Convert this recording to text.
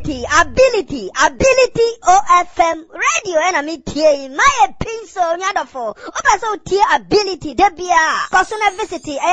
ability OFM radio and me tie my pin so nyadofo oba so tie ability debia personal visit